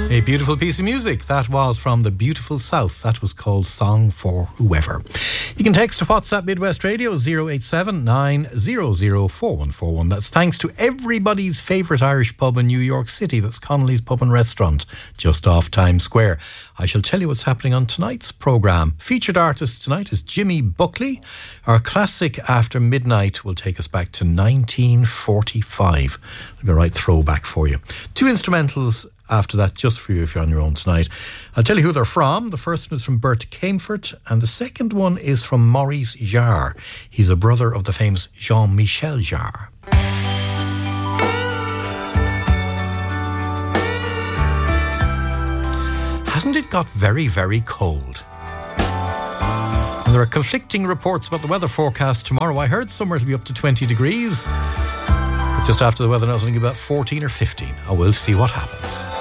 A beautiful piece of music. That was from the beautiful South. That was called Song for Whoever. You can text to WhatsApp Midwest Radio 087 900 4141. That's thanks to everybody's favourite Irish pub in New York City. That's Connolly's Pub and Restaurant, just off Times Square. I shall tell you what's happening on tonight's programme. Featured artist tonight is Jimmy Buckley. Our classic After Midnight will take us back to 1945. It'll be a right throwback for you. Two instrumentals after that, just for you if you're on your own tonight. I'll tell you who they're from. The first one is from Bert Kaempfert, and the second one is from Maurice Jarre. He's a brother of the famous Jean-Michel Jarre. Hasn't it got very, very cold? And there are conflicting reports about the weather forecast tomorrow. I heard somewhere it'll be up to 20 degrees. But just after the weather now, it's only about 14 or 15. I will see what happens.